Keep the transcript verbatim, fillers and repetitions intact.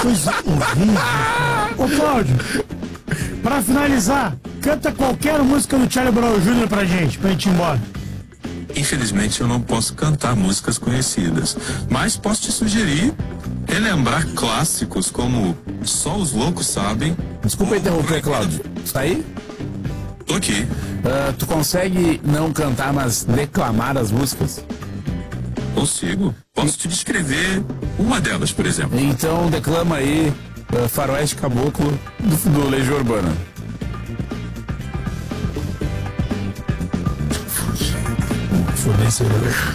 Coisa horrível. Ô, Cláudio, pra finalizar, canta qualquer música do Charlie Brown Júnior pra gente, pra gente ir embora. Infelizmente eu não posso cantar músicas conhecidas, mas posso te sugerir relembrar clássicos como Só os Loucos Sabem. Desculpa interromper, Cláudio. Está aí? Tô aqui. Uh, tu consegue não cantar, mas declamar as músicas? Consigo. Posso te descrever uma delas, por exemplo. Então declama aí uh, Faroeste Caboclo do, do Legião Urbana. Foda-se.